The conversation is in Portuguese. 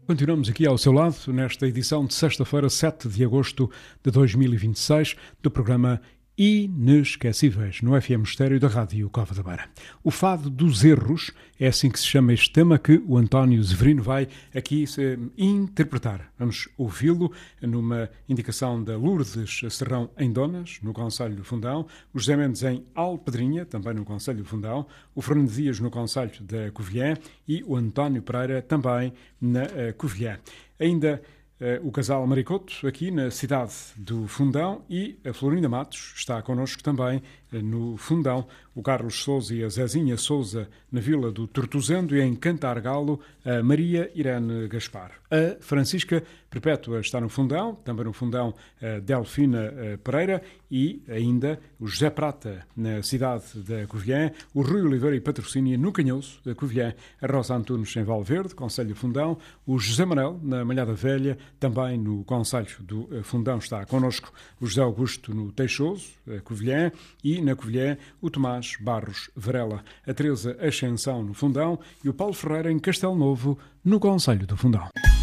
Continuamos aqui ao seu lado, nesta edição de sexta-feira, 7 de agosto de 2026, do programa Inesquecíveis, no FM Estéreo da Rádio Cova da Beira. O Fado dos Erros, é assim que se chama este tema que o António Severino vai aqui interpretar. Vamos ouvi-lo numa indicação da Lourdes Serrão em Donas, no Concelho do Fundão, o José Mendes em Alpedrinha, também no Concelho do Fundão, o Fernando Dias no Concelho da Covilhã e o António Pereira também na Covilhã. Ainda o casal Maricoto, aqui na cidade do Fundão, e a Florinda Matos está connosco também no Fundão, o Carlos Sousa e a Zezinha Sousa na Vila do Tortuzendo e em Cantargalo a Maria Irene Gaspar. A Francisca Perpétua está no Fundão, também no Fundão a Delfina Pereira e ainda o José Prata na cidade da Covilhã, o Rui Oliveira e Patrocínio no Canhoço da Covilhã, a Rosa Antunes em Valverde, Concelho do Fundão, o José Manuel na Malhada Velha, também no Concelho do Fundão está connosco o José Augusto no Teixoso, Covilhã, e na Covilhã o Tomás Barros Varela, a Teresa Ascensão no Fundão e o Paulo Ferreira em Castelo Novo, no Concelho do Fundão.